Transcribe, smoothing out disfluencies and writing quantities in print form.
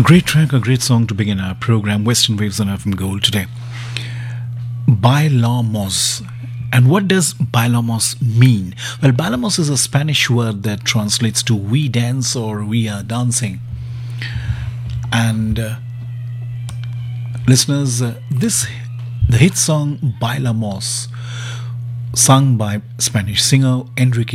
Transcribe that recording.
A great track, a great song to begin our program, Western Waves on FM Gold today. Bailamos. And what does bailamos mean? Well, bailamos is a Spanish word that translates to we dance or we are dancing. And listeners, the hit song Bailamos, sung by Spanish singer Enrique